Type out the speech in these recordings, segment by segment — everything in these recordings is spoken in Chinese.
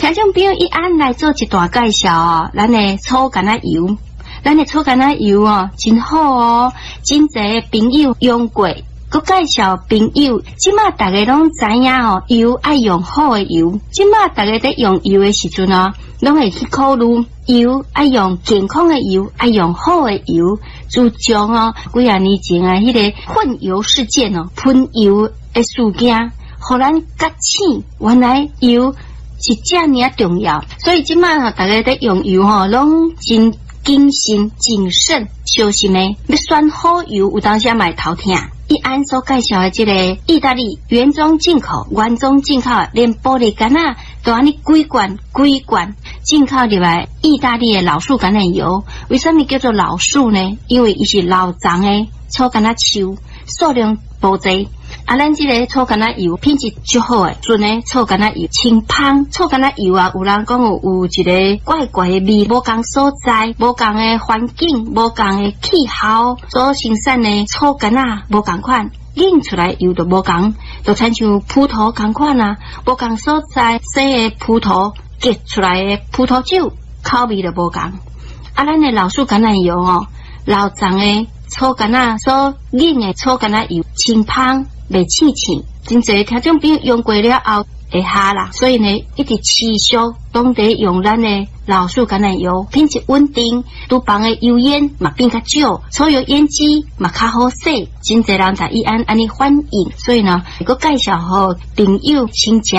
听众朋友一按来做一段介绍哦，咱的草橄榄油，咱的草橄榄油哦，真好哦，真侪朋友用过。佮介绍朋友，即马大家拢知影哦，油爱用好的油。即马大家在用油的时阵哦，拢会去考虑油爱用健康的油，爱用好的油。自从哦几啊年前啊，迄个混油事件哦，喷油的事件，互咱觉醒，原来油是这么啊重要。所以即马大家在用油吼，拢真谨慎谨慎小心的，要选好油，有当时也会头痛。一安所介绍的这个意大利原装进口，连玻璃杆啊都安尼几罐进口入来意大利的老树橄榄油。为什么叫做老树呢？因为伊是老长的草橄榄树，数量无济。咱这个草橄榄油品质就好诶，纯诶草橄榄油清芳。草橄榄油啊，有人讲有一个怪怪诶味，无共所在，无共诶环境，无共诶气候所生产诶草橄榄无共款，引出来油就无共，就亲像葡萄共款啊，无共所在生诶葡萄结出来诶葡萄酒口味就无共。咱诶老树橄榄油哦，老长诶草橄榄所引诶草橄榄油清芳。袂刺刺，真侪听众朋友用过了后会哈啦，所以呢，一直持续拢在用咱的老树橄榄油，品质稳定，厨房的油烟嘛变较少，所有烟机嘛较好洗，真侪人在安尼反映，所以呢，佮介绍互朋友亲情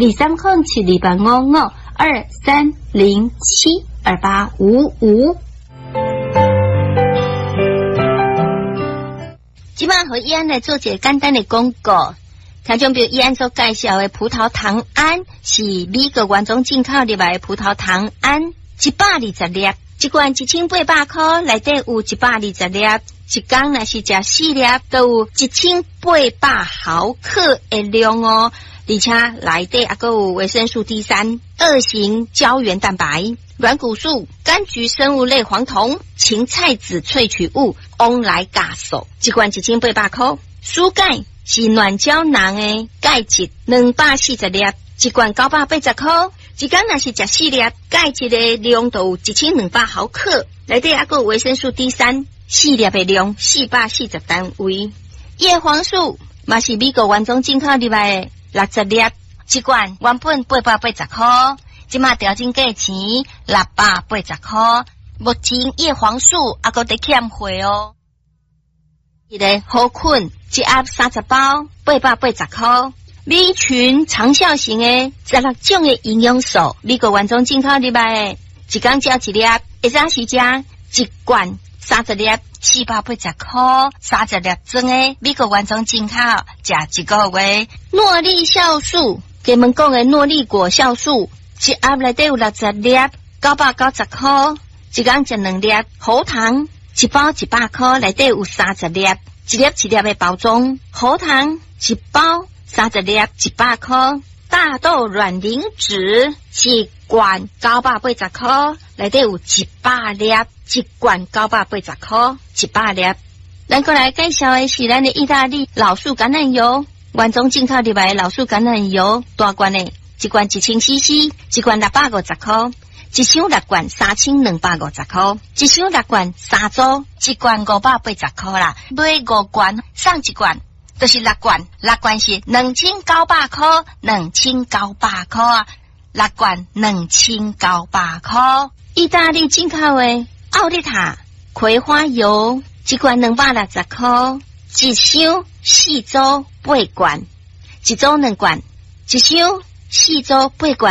2307285523072855。今晚和依安来做一个简单的广告。听众朋友，依安所介绍的葡萄糖胺是美国原装进口入来的葡萄糖胺，120粒，一罐1800块，内底有120粒，一天若是食4粒，都有1800毫克的量哦。而且内底还有维生素 D3、2型胶原蛋白、软骨素、柑橘生物类黄酮、芹菜籽萃取物、翁来嘎素，一罐1800块。蔬钙是软胶囊的钙质240粒，一罐980块。一天若是食4粒，钙质的量都有1200毫克，内底还有维生素 D3， 4粒的量440单位。叶黄素嘛是美国原装进口入来的60粒，一罐原本880块，即马调整价钱680块。目前叶黄素还搁在欠货哦。一个好困一盒30包880块。米群长效型的16种的营养素，美国原装进口入来的，一天食一粒，会早时食一罐30粒480块，30粒装的美国原装进口，食一个月。诺丽酵素，给们讲的诺丽果酵素，一盒内底有60粒，990块，一天食2粒。喉糖一包100块，内底有30粒，一粒的包装。喉糖一包30粒100块。大豆卵磷脂一罐980块，内底有100粒，一罐980块，100粒。咱过来介绍的是咱的意大利老树橄榄油，原装进口入来的老树橄榄油，大罐的，一罐1000cc， 一罐650块，一箱6罐3250块，一箱6罐3组，一罐580块啦，买5罐送1罐。就是6罐是2900块，2900块，6罐2900块。意大利进口的奥利塔葵花油，一罐260块，一箱4组8罐，一组2罐，一箱4组8罐。